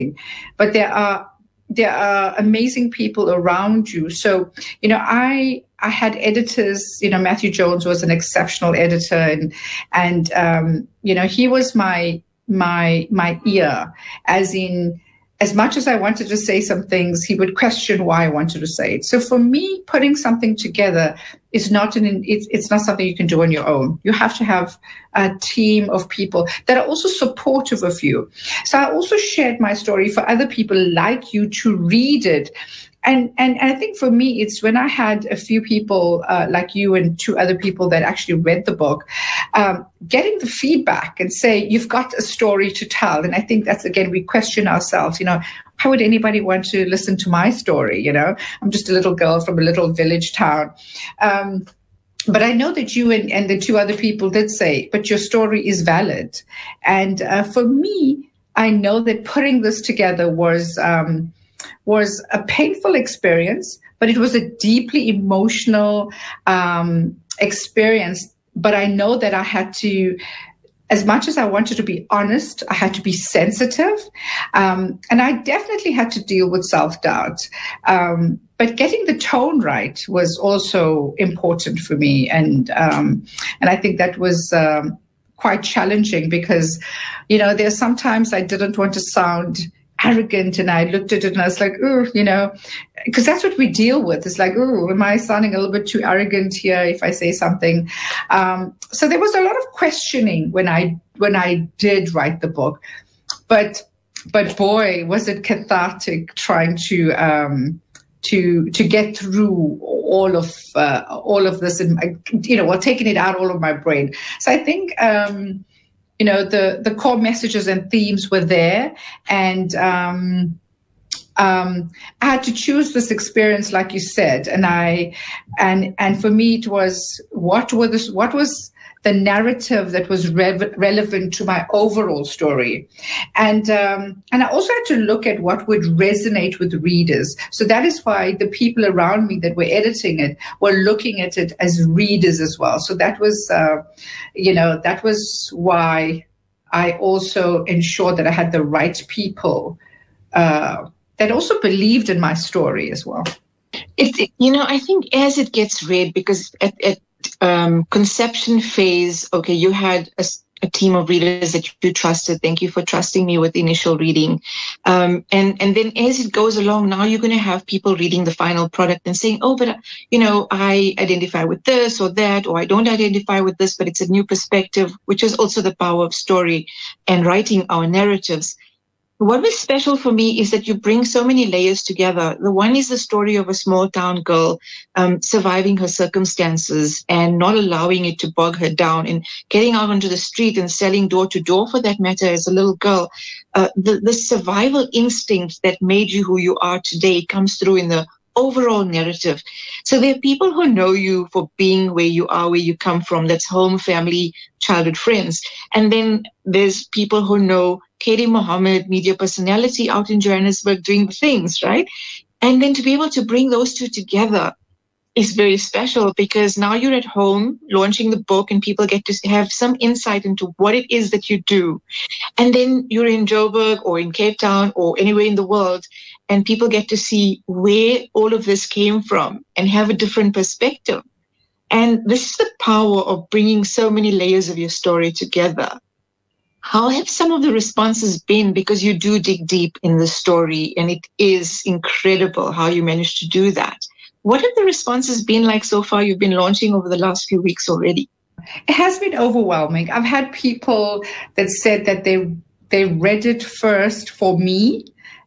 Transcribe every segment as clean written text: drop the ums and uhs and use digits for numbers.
but there are amazing people around you. So, I had editors, Matthew Jones was an exceptional editor, and he was my ear, as much as I wanted to say some things, he would question why I wanted to say it. So for me, putting something together is it's not something you can do on your own. You have to have a team of people that are also supportive of you. So I also shared my story for other people like you to read it. And I think for me, it's when I had a few people like you and two other people that actually read the book, getting the feedback and say, you've got a story to tell. And I think that's, again, we question ourselves, how would anybody want to listen to my story? I'm just a little girl from a little village town. But I know that you and the two other people did say, but your story is valid. And for me, I know that putting this together was a painful experience, but it was a deeply emotional experience. But I know that I had to, as much as I wanted to be honest, I had to be sensitive. And I definitely had to deal with self-doubt. But getting the tone right was also important for me. And I think that was quite challenging because, there's sometimes I didn't want to sound arrogant, and I looked at it and I was like, because that's what we deal with. It's like, am I sounding a little bit too arrogant here if I say something? So there was a lot of questioning when I did write the book, but boy, was it cathartic trying to get through all of this, and taking it out all of my brain. So I think. The core messages and themes were there, and I had to choose this experience, like you said, and for me it was what was the narrative that was relevant to my overall story, and I also had to look at what would resonate with readers. So that is why the people around me that were editing it were looking at it as readers as well. So that was, that was why I also ensured that I had the right people that also believed in my story as well. I think as it gets read, because at conception phase, okay, you had a team of readers that you trusted. Thank you for trusting me with initial reading. And then as it goes along, now you're going to have people reading the final product and saying, oh, but, I identify with this or that, or I don't identify with this, but it's a new perspective, which is also the power of story and writing our narratives. What was special for me is that you bring so many layers together. The one is the story of a small town girl surviving her circumstances and not allowing it to bog her down, and getting out onto the street and selling door to door, for that matter, as a little girl. The survival instinct that made you who you are today comes through in the overall narrative. So there are people who know you for being where you are, where you come from. That's home, family, childhood friends. And then there's people who know Katie Mohammed, media personality out in Johannesburg doing things, right? And then to be able to bring those two together is very special, because now you're at home launching the book and people get to have some insight into what it is that you do. And then you're in Joburg or in Cape Town or anywhere in the world, and people get to see where all of this came from and have a different perspective. And this is the power of bringing so many layers of your story together. How have some of the responses been? Because you do dig deep in the story, and it is incredible how you managed to do that. What have the responses been like so far? You've been launching over the last few weeks already. It has been overwhelming. I've had people that said that they read it first for me,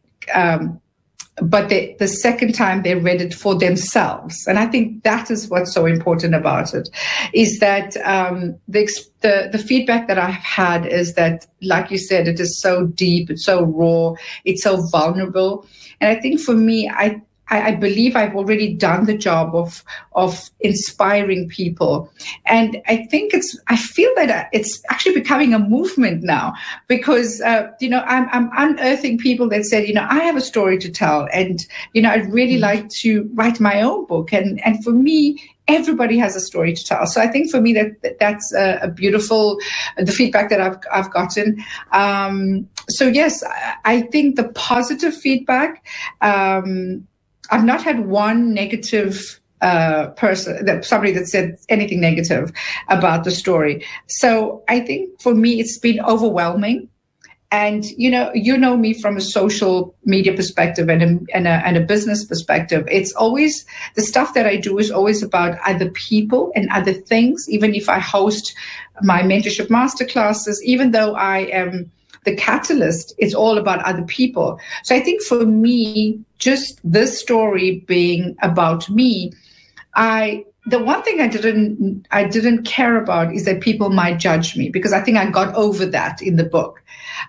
but the second time they read it for themselves. And I think that is what's so important about it, is that the feedback that I've had is that, like you said, it is so deep, it's so raw, it's so vulnerable. And I think for me, I believe I've already done the job of inspiring people. And I feel that it's actually becoming a movement now, because, I'm unearthing people that said, I have a story to tell, and, I'd really like to write my own book. And for me, everybody has a story to tell. So I think for me that's a beautiful, the feedback that I've gotten. So yes, I think the positive feedback, I've not had one negative somebody that said anything negative about the story. So I think for me, it's been overwhelming. And, you know me from a social media perspective and a business perspective. It's always, the stuff that I do is always about other people and other things. Even if I host my mentorship masterclasses, even though I am the catalyst, it's all about other people. So I think for me, just this story being about me, the one thing I didn't care about is that people might judge me, because I think I got over that in the book.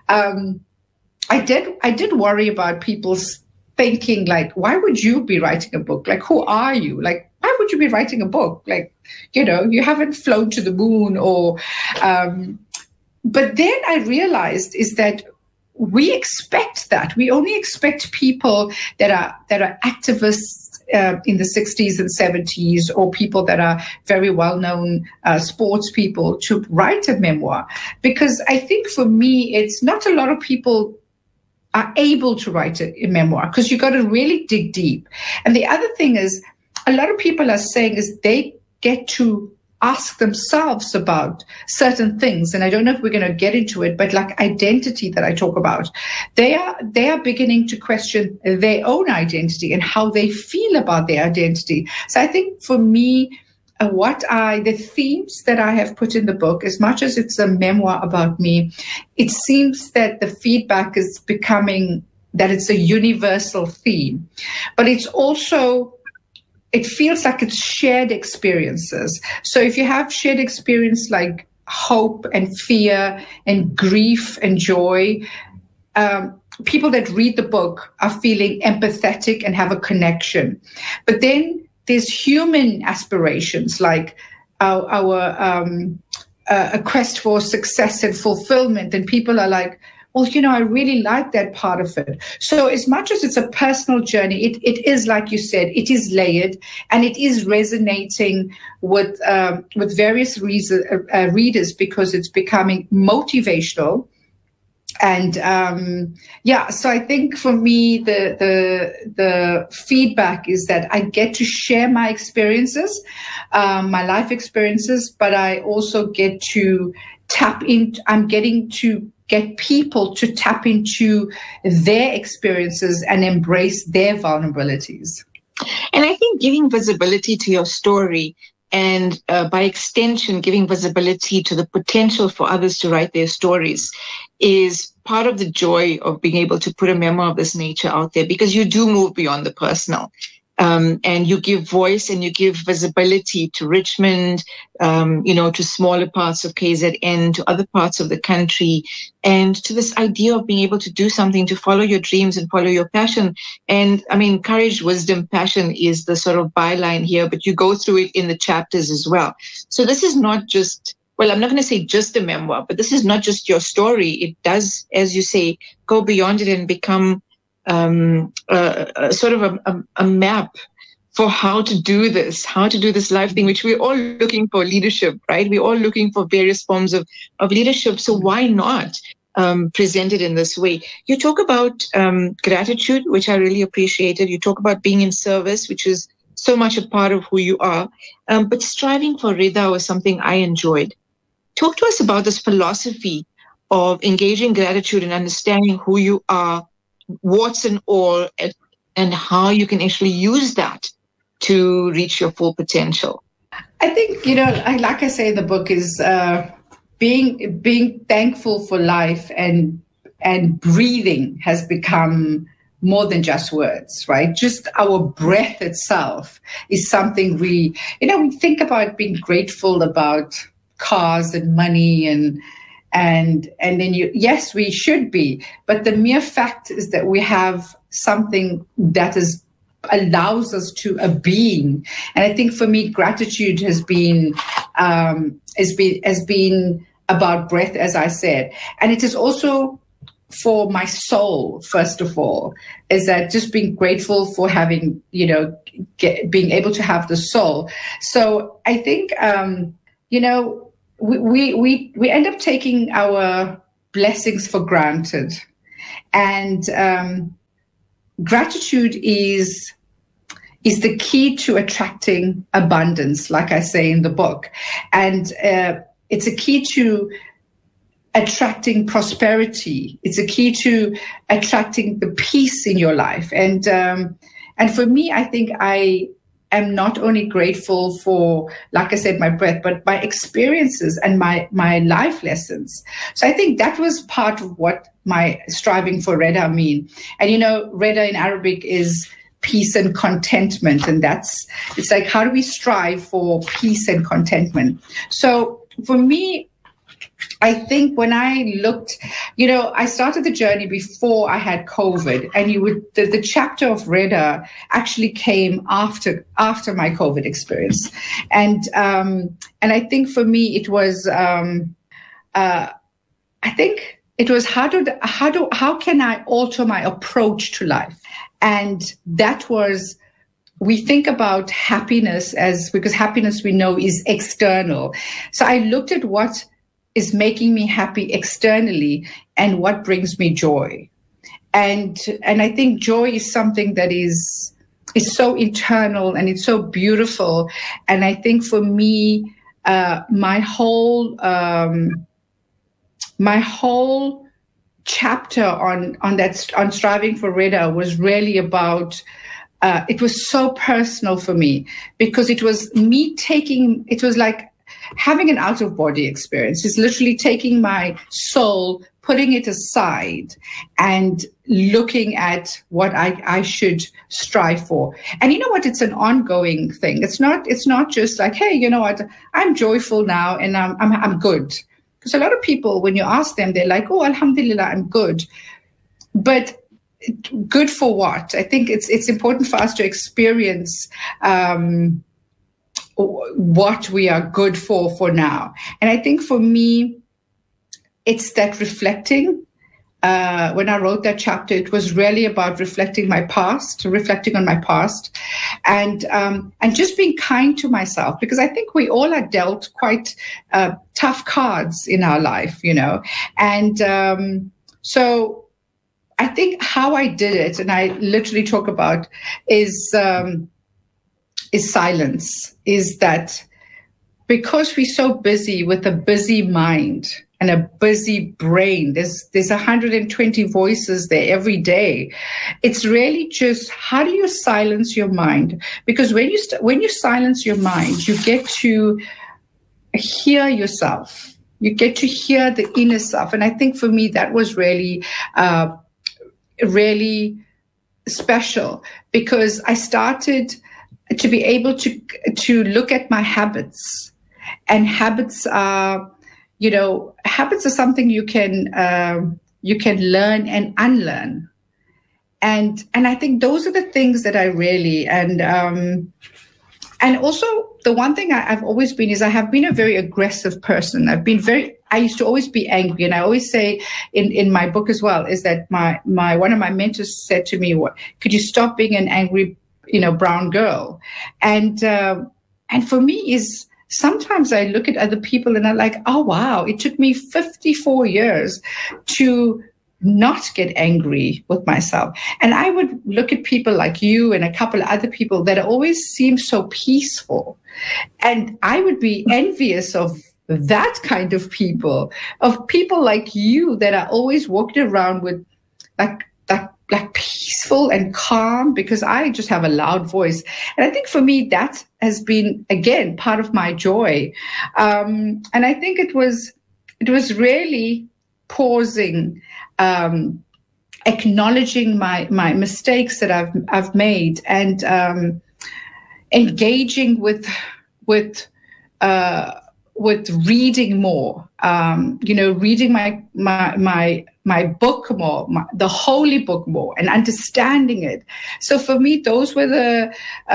I did worry about people thinking, like, why would you be writing a book? Like, who are you? Like, why would you be writing a book? Like, you haven't flown to the moon or, but then I realized is that we expect that. We only expect people that are activists in the 60s and 70s, or people that are very well-known sports people, to write a memoir. Because I think for me, it's not a lot of people are able to write a memoir, because you got to really dig deep. And the other thing is, a lot of people are saying is they get to ask themselves about certain things. And I don't know if we're going to get into it, but like identity that I talk about, they are beginning to question their own identity and how they feel about their identity. So I think for me, the themes that I have put in the book, as much as it's a memoir about me, it seems that the feedback is becoming that it's a universal theme, but it's also, it feels like it's shared experiences. So if you have shared experience like hope and fear and grief and joy, people that read the book are feeling empathetic and have a connection. But then there's human aspirations, like a quest for success and fulfillment. And people are like, well, I really like that part of it. So as much as it's a personal journey, it is, like you said, it is layered, and it is resonating with various readers, because it's becoming motivational. And so I think for me, the feedback is that I get to share my experiences, my life experiences, but I also get to tap in. I'm getting to get people to tap into their experiences and embrace their vulnerabilities. And I think giving visibility to your story, and by extension, giving visibility to the potential for others to write their stories, is part of the joy of being able to put a memoir of this nature out there, because you do move beyond the personal. And you give voice and you give visibility to Richmond, to smaller parts of KZN, to other parts of the country, and to this idea of being able to do something, to follow your dreams and follow your passion. And I mean, courage, wisdom, passion is the sort of byline here, but you go through it in the chapters as well. So this is not just, well, I'm not going to say just a memoir, but this is not just your story. It does, as you say, go beyond it and become sort of a map for how to do this life thing, which we're all looking for leadership, right? We're all looking for various forms of leadership. So why not present it in this way? You talk about gratitude, which I really appreciated. You talk about being in service, which is so much a part of who you are. But striving for Rida was something I enjoyed. Talk to us about this philosophy of engaging gratitude and understanding who you are, warts and all, and how you can actually use that to reach your full potential. I think, like I say in the book, is being thankful for life and breathing has become more than just words, right? Just our breath itself is something we think about being grateful about cars and money and then yes, we should be. But the mere fact is that we have something that allows us to a being. And I think for me, gratitude has been about breath, as I said. And it is also for my soul, first of all, is that just being grateful for having, being able to have the soul. So I think, we end up taking our blessings for granted. And gratitude is the key to attracting abundance, like I say in the book. And it's a key to attracting prosperity. It's a key to attracting the peace in your life. And for me, I think I am not only grateful for, like I said, my breath, but my experiences and my life lessons. So I think that was part of what my striving for Reda mean. And, Reda in Arabic is peace and contentment. And it's like, how do we strive for peace and contentment? So for me, I think when I looked, I started the journey before I had COVID, and the chapter of Reda actually came after my COVID experience, and I think for me it was how can I alter my approach to life, and that was. We think about happiness because happiness we know is external. So I looked at what is making me happy externally and what brings me joy. And I think joy is something that is so internal and it's so beautiful. And I think for me, my whole chapter on striving for Reda was really about. It was so personal for me because it was like having an out-of-body experience. It's literally taking my soul, putting it aside, and looking at what I should strive for. And you know what? It's an ongoing thing. It's not just like, hey, you know what? I'm joyful now and I'm good. Because a lot of people, when you ask them, they're like, oh, alhamdulillah, I'm good. But good for what? I think it's important for us to experience what we are good for now. And I think for me, it's that reflecting. When I wrote that chapter, it was really about reflecting on my past, and just being kind to myself, because I think we all are dealt quite tough cards in our life, And so I think how I did it, and I literally talk about, is silence. Is that because we're so busy with a busy mind and a busy brain, there's 120 voices there every day. It's really just, how do you silence your mind? Because when you silence your mind, you get to hear yourself. You get to hear the inner self. And I think for me, that was really, really special, because I started to be able to look at my habits. And habits are something you can learn and unlearn. And I think those are the things that I really, and also the one thing I've always been is I have been a very aggressive person. I used to always be angry. And I always say in my book as well, is that one of my mentors said to me, could you stop being an angry, brown girl? And for me is, sometimes I look at other people and I'm like, oh, wow, it took me 54 years to not get angry with myself. And I would look at people like you and a couple of other people that always seem so peaceful. And I would be envious of that kind of people like you that are always walking around with like peaceful and calm, because I just have a loud voice. And I think for me, that has been, again, part of my joy. And I think it was really pausing, acknowledging my mistakes that I've made, and engaging with reading more, reading my book more, the holy book more, and understanding it. So for me, those were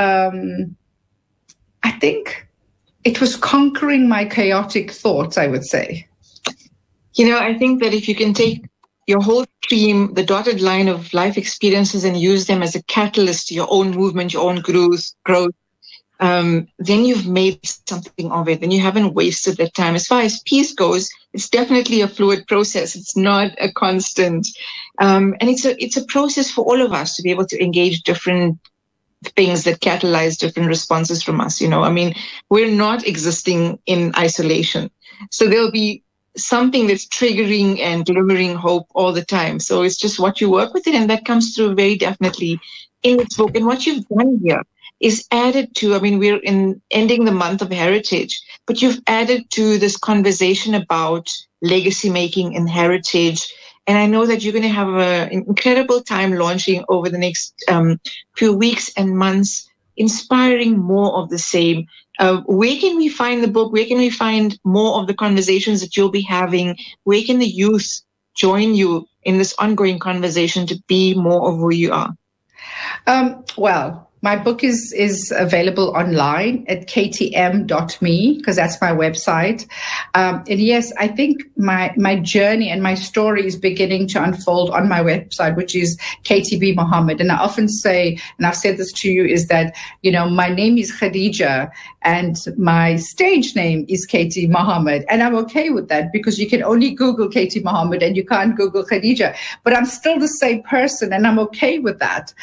I think it was conquering my chaotic thoughts, I would say. I think that if you can take your whole stream, the dotted line of life experiences, and use them as a catalyst to your own movement, your own growth, then you've made something of it. Then you haven't wasted that time. As far as peace goes, it's definitely a fluid process. It's not a constant. And it's a process for all of us to be able to engage different things that catalyze different responses from us. I mean, we're not existing in isolation. So there'll be something that's triggering and glimmering hope all the time. So it's just what you work with it, and that comes through very definitely in this book. And what you've done here is added to, I mean, we're ending the month of heritage, but you've added to this conversation about legacy making and heritage. And I know that you're going to have an incredible time launching over the next few weeks and months, inspiring more of the same. Where can we find the book? Where can we find more of the conversations that you'll be having? Where can the youth join you in this ongoing conversation to be more of who you are? Well, my book is available online at ktm.me, because that's my website. And yes, I think my journey and my story is beginning to unfold on my website, which is KTB Mohammed. And I often say, and I've said this to you, is that, my name is Khadija and my stage name is KT Mohammed. And I'm okay with that, because you can only Google KT Mohammed and you can't Google Khadija. But I'm still the same person, and I'm okay with that.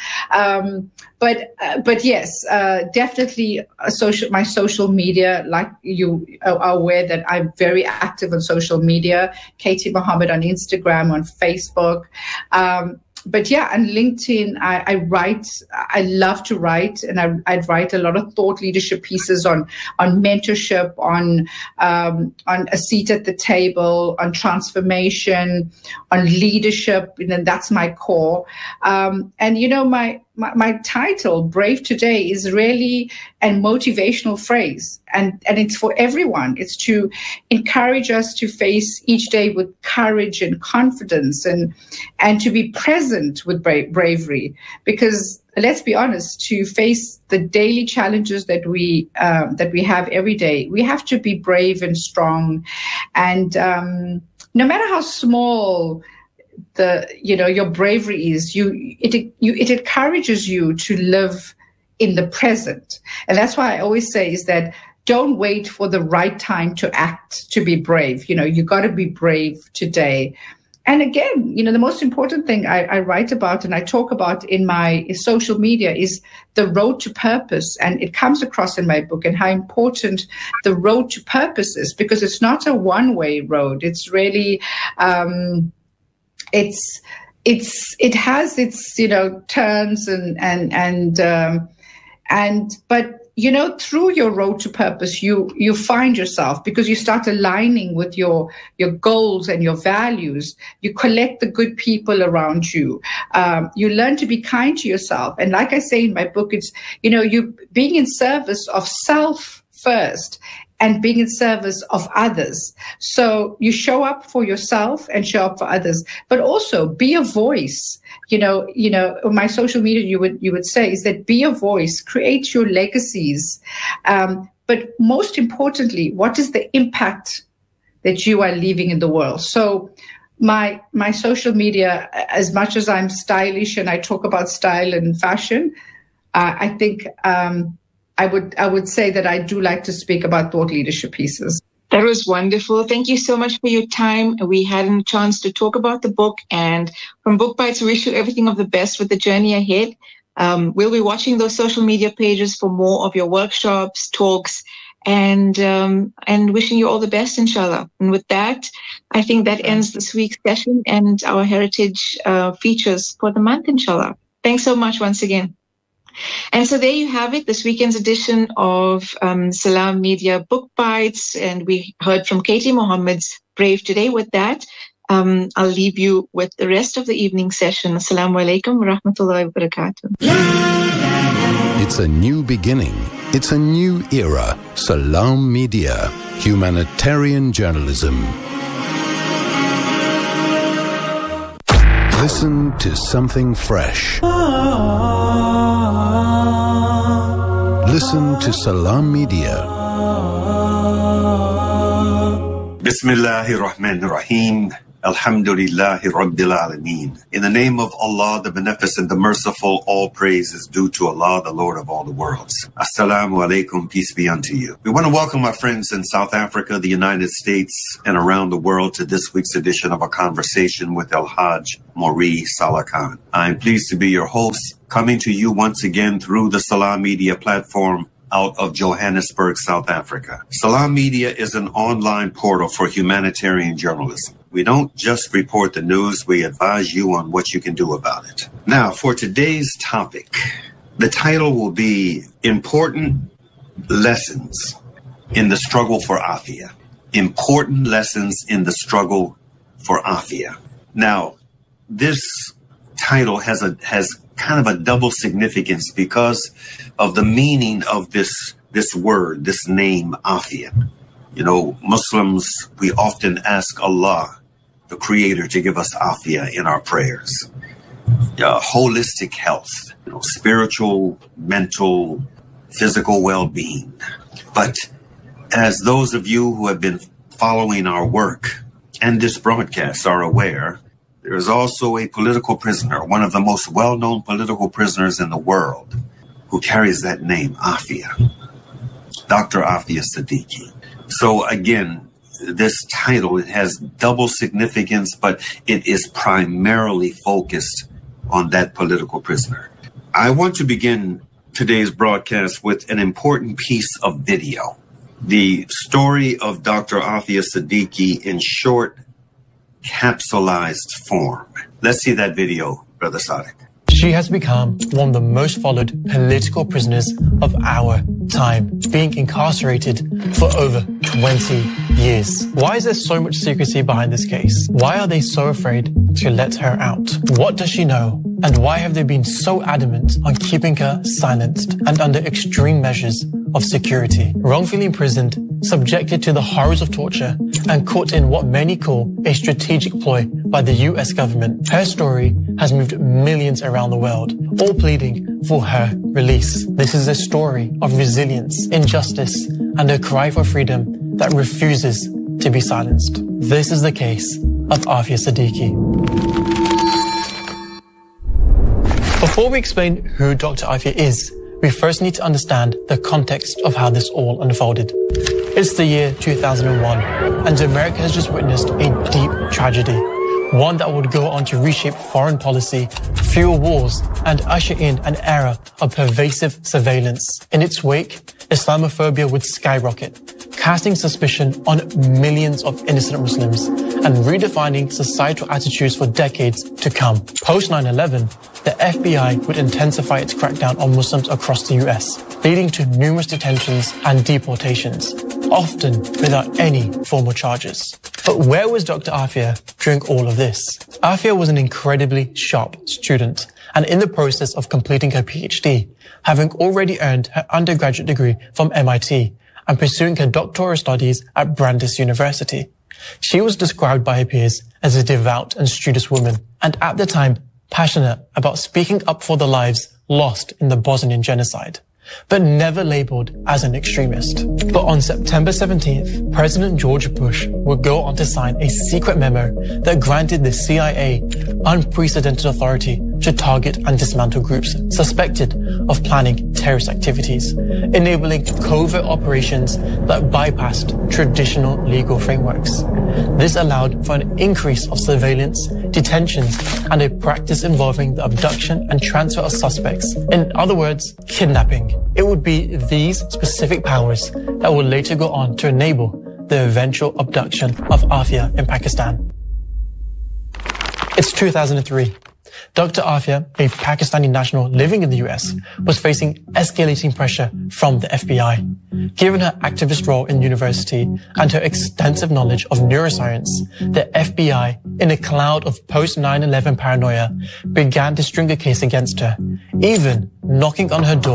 But yes, definitely my social media, like you are aware that I'm very active on social media, KT Mohammed on Instagram, on Facebook. But yeah, on LinkedIn, I write. I love to write, and I write a lot of thought leadership pieces on mentorship, on a seat at the table, on transformation, on leadership, and that's my core. And my title, Brave Today, is really a motivational phrase, and it's for everyone. It's to encourage us to face each day with courage and confidence, and to be present with bravery. Because let's be honest, to face the daily challenges that we have every day, we have to be brave and strong. And no matter how small your bravery is, it encourages you to live in the present. And that's why I always say is that don't wait for the right time to act, to be brave. You got to be brave today. And again, the most important thing I write about and I talk about in my social media is the road to purpose. And it comes across in my book, and how important the road to purpose is, because it's not a one-way road. It's really, it has its, turns but through your road to purpose, you find yourself, because you start aligning with your goals and your values. You collect the good people around you. You learn to be kind to yourself. And like I say in my book, it's, you being in service of self first and being in service of others. So you show up for yourself and show up for others, but also be a voice. On my social media, you would say is that be a voice, create your legacies. But most importantly, what is the impact that you are leaving in the world? So my social media, as much as I'm stylish and I talk about style and fashion, I think, I would say that I do like to speak about thought leadership pieces. That was wonderful. Thank you so much for your time. We had a chance to talk about the book, and from Book Bites, we wish you everything of the best with the journey ahead. We'll be watching those social media pages for more of your workshops, talks, and wishing you all the best, inshallah. And with that, I think that ends this week's session and our heritage features for the month, inshallah. Thanks so much once again. And so there you have it, this weekend's edition of Salam Media Book Bites. And we heard from KT Mohammed's Brave Today. With that, I'll leave you with the rest of the evening session. Assalamu alaikum wa rahmatullahi wa barakatuh. It's a new beginning. It's a new era. Salam Media, humanitarian journalism. Listen to something fresh. Listen to Salam Media. Bismillahir Rahmanir Rahim. Alhamdulillahi Rabbil Alameen. In the name of Allah, the Beneficent, the Merciful, all praise is due to Allah, the Lord of all the worlds. Assalamu alaikum, peace be unto you. We want to welcome our friends in South Africa, the United States, and around the world to this week's edition of A Conversation with El-Hajj Maurice Salah Khan. I'm pleased to be your host, coming to you once again through the Salam Media platform out of Johannesburg, South Africa. Salam Media is an online portal for humanitarian journalism. We don't just report the news, we advise you on what you can do about it. Now, for today's topic, the title will be Important Lessons in the Struggle for Afia. Important Lessons in the Struggle for Afia. Now, this title has kind of a double significance because of the meaning of this word, this name, Afia. You know, Muslims, we often ask Allah, the Creator, to give us afia in our prayers. Holistic health, spiritual, mental, physical well-being. But as those of you who have been following our work and this broadcast are aware, there is also a political prisoner, one of the most well-known political prisoners in the world, who carries that name, Afia, Dr. Afia Siddiqui. So again, this title, it has double significance, but it is primarily focused on that political prisoner. I want to begin today's broadcast with an important piece of video. The story of Dr. Afia Siddiqui in short, capsulized form. Let's see that video, Brother Sadiq. She has become one of the most followed political prisoners of our time, being incarcerated for over 20 years. Why is there so much secrecy behind this case? Why are they so afraid to let her out? What does she know? And why have they been so adamant on keeping her silenced and under extreme measures of security? Wrongfully imprisoned, subjected to the horrors of torture, and caught in what many call a strategic ploy by the US government, her story has moved millions around the world, all pleading for her release. This is a story of resilience, injustice, and a cry for freedom that refuses to be silenced. This is the case of Afia Siddiqui. Before we explain who Dr. Afia is, we first need to understand the context of how this all unfolded. It's the year 2001, and America has just witnessed a deep tragedy, one that would go on to reshape foreign policy, fuel wars, and usher in an era of pervasive surveillance. In its wake, Islamophobia would skyrocket, casting suspicion on millions of innocent Muslims and redefining societal attitudes for decades to come. Post 9/11, the FBI would intensify its crackdown on Muslims across the US, leading to numerous detentions and deportations, often without any formal charges. But where was Dr. Afia during all of this? Afia was an incredibly sharp student, and in the process of completing her PhD, having already earned her undergraduate degree from MIT and pursuing her doctoral studies at Brandeis University. She was described by her peers as a devout and studious woman, and at the time, passionate about speaking up for the lives lost in the Bosnian genocide, but never labeled as an extremist. But on September 17th, President George Bush would go on to sign a secret memo that granted the CIA unprecedented authority to target and dismantle groups suspected of planning terrorist activities, enabling covert operations that bypassed traditional legal frameworks. This allowed for an increase of surveillance, detentions, and a practice involving the abduction and transfer of suspects. In other words, kidnapping. It would be these specific powers that would later go on to enable the eventual abduction of Afia in Pakistan. It's 2003. Dr. Afia, a Pakistani national living in the US, was facing escalating pressure from the FBI. Given her activist role in university and her extensive knowledge of neuroscience, the FBI, in a cloud of post-9/11 paranoia, began to string a case against her, even knocking on her door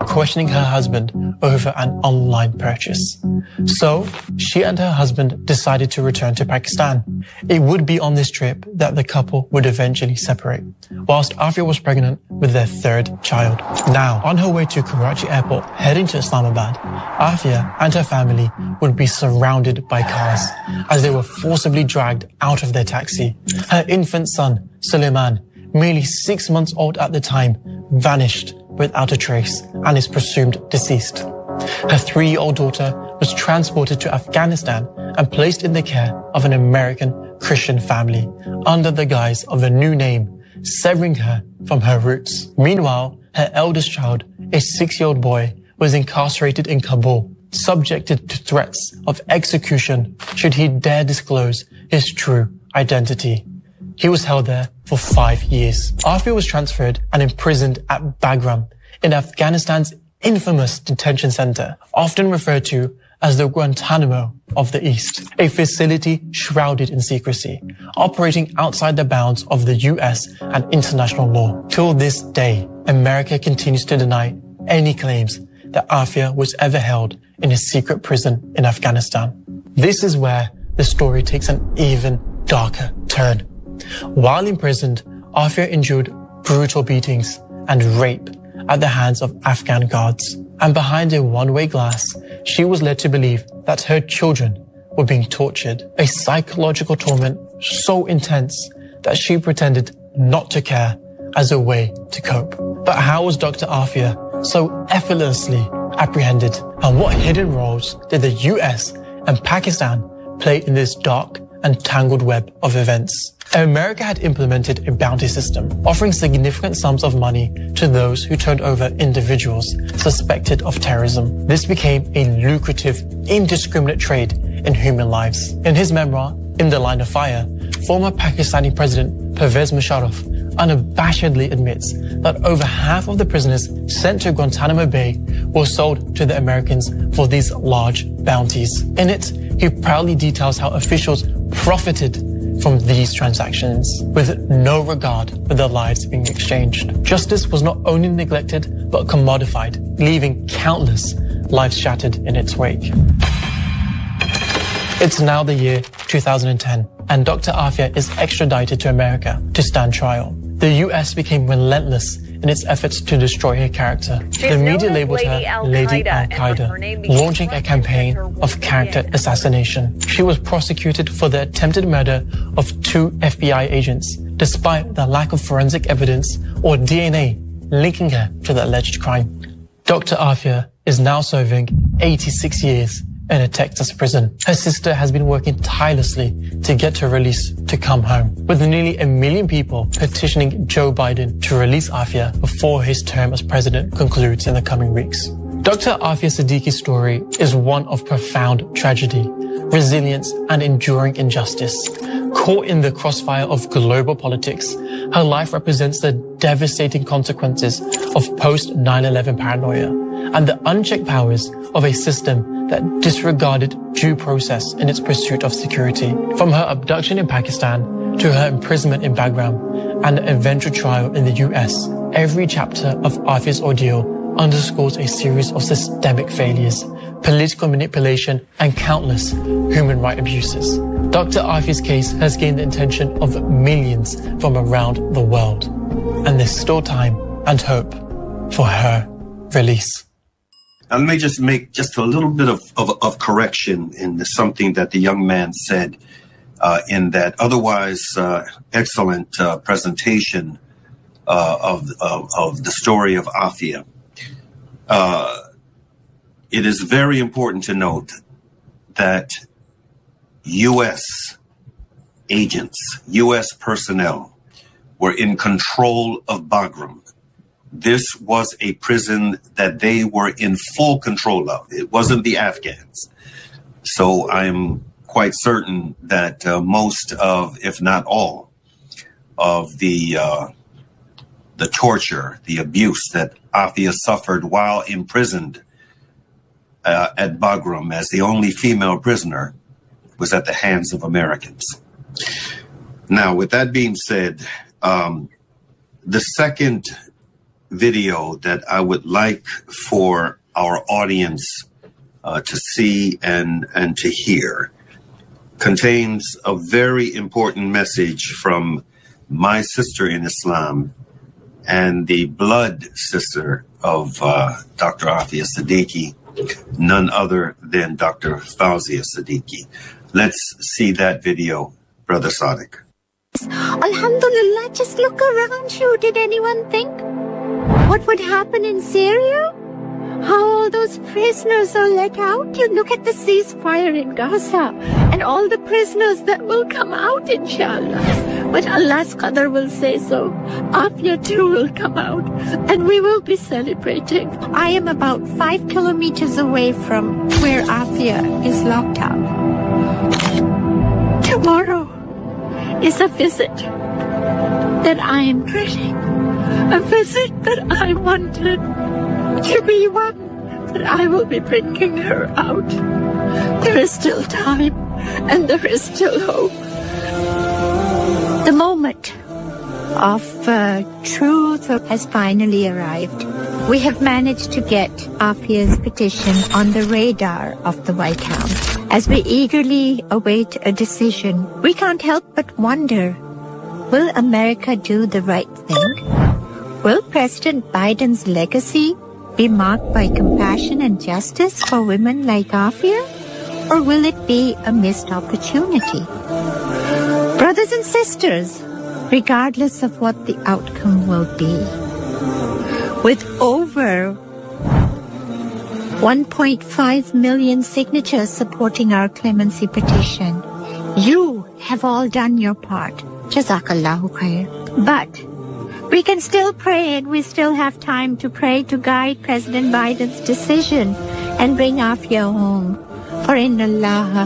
questioning her husband over an online purchase. So she and her husband decided to return to Pakistan. It would be on this trip that the couple would eventually separate, whilst Afia was pregnant with their third child. Now, on her way to Karachi airport, heading to Islamabad, Afia and her family would be surrounded by cars as they were forcibly dragged out of their taxi. Her infant son, Suleiman, merely 6 months old at the time, vanished without a trace and is presumed deceased. Her 3-year-old daughter was transported to Afghanistan and placed in the care of an American Christian family under the guise of a new name, severing her from her roots. Meanwhile, her eldest child, a 6-year-old boy, was incarcerated in Kabul, subjected to threats of execution should he dare disclose his true identity. He was held there for 5 years. Afia was transferred and imprisoned at Bagram in Afghanistan's infamous detention center, often referred to as the Guantanamo of the East, a facility shrouded in secrecy, operating outside the bounds of the US and international law. Till this day, America continues to deny any claims that Afia was ever held in a secret prison in Afghanistan. This is where the story takes an even darker turn. While imprisoned, Afia endured brutal beatings and rape at the hands of Afghan guards. And behind a one-way glass, she was led to believe that her children were being tortured, a psychological torment so intense that she pretended not to care as a way to cope. But how was Dr. Afia so effortlessly apprehended? And what hidden roles did the US and Pakistan play in this dark and tangled web of events? America had implemented a bounty system, offering significant sums of money to those who turned over individuals suspected of terrorism. This became a lucrative, indiscriminate trade in human lives. In his memoir, In the Line of Fire, former Pakistani President Pervez Musharraf unabashedly admits that over half of the prisoners sent to Guantanamo Bay were sold to the Americans for these large bounties. In it, he proudly details how officials profited from these transactions with no regard for their lives being exchanged. Justice was not only neglected, but commodified, leaving countless lives shattered in its wake. It's now the year 2010, and Dr. Afia is extradited to America to stand trial. The US became relentless in its efforts to destroy her character. The media labeled her Lady Al-Qaeda, launching a campaign of character assassination. She was prosecuted for the attempted murder of 2 FBI agents, despite the lack of forensic evidence or DNA linking her to the alleged crime. Dr. Afia is now serving 86 years in a Texas prison. Her sister has been working tirelessly to get her release to come home, with nearly 1 million people petitioning Joe Biden to release Afia before his term as president concludes in the coming weeks. Dr. Afia Siddiqui's story is one of profound tragedy, resilience, and enduring injustice. Caught in the crossfire of global politics, her life represents the devastating consequences of post-9/11 paranoia and the unchecked powers of a system that disregarded due process in its pursuit of security. From her abduction in Pakistan to her imprisonment in Bagram and an eventual trial in the US, every chapter of Afia's ordeal underscores a series of systemic failures, political manipulation, and countless human rights abuses. Dr. Afia's case has gained the attention of millions from around the world, and there's still time and hope for her release. Let me just make just a little bit of correction in something that the young man said in that otherwise excellent presentation of the story of Afia. It is very important to note that U.S. agents, U.S. personnel were in control of Bagram. This was a prison that they were in full control of. It wasn't the Afghans. So I'm quite certain that most of, if not all, of the torture, the abuse that Afia suffered while imprisoned at Bagram as the only female prisoner was at the hands of Americans. Now, with that being said, the second video that I would like for our audience to see and to hear contains a very important message from my sister in Islam and the blood sister of Dr. Afia Siddiqui, none other than Dr. Fawzia Siddiqui. Let's see that video, Brother Sadiq. Alhamdulillah, just look around you. Did anyone think what would happen in Syria? How all those prisoners are let out? You look at the ceasefire in Gaza and all the prisoners that will come out, inshallah. But Allah's qadr will say so. Afia too will come out and we will be celebrating. I am about 5 kilometers away from where Afia is locked up. Tomorrow is a visit that I am dreading. A visit that I wanted to be one, but I will be bringing her out. There is still time and there is still hope. The moment of truth has finally arrived. We have managed to get Afia's petition on the radar of the White House. As we eagerly await a decision, we can't help but wonder, will America do the right thing? Will President Biden's legacy be marked by compassion and justice for women like Afia? Or will it be a missed opportunity? Brothers and sisters, regardless of what the outcome will be, with over 1.5 million signatures supporting our clemency petition, you have all done your part. Jazakallahu khair. But we can still pray, and we still have time to pray to guide President Biden's decision and bring Afia home. For inna Allah